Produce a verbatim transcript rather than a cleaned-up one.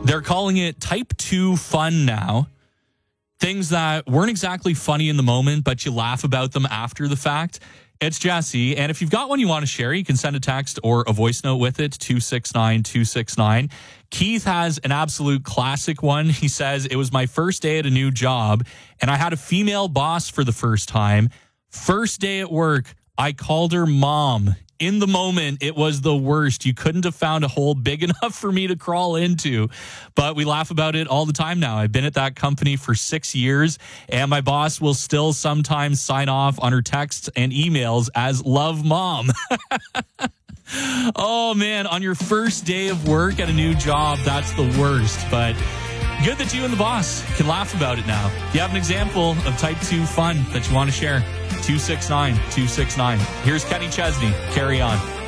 They're calling it type two fun now. Things that weren't exactly funny in the moment, but you laugh about them after the fact. It's Jesse, and if you've got one you want to share, you can send a text or a voice note with it, two six nine two six nine. Keith has an absolute classic one. He says, it was my first day at a new job, and I had a female boss for the first time. First day at work, I called her mom. In the moment, it was the worst. You couldn't have found a hole big enough for me to crawl into. But we laugh about it all the time now. I've been at that company for six years, and my boss will still sometimes sign off on her texts and emails as love mom. Oh, man, on your first day of work at a new job, that's the worst. But good that you and the boss can laugh about it now. If you have an example of type two fun that you want to share, two six nine two six nine. Here's Kenny Chesney. Carry on.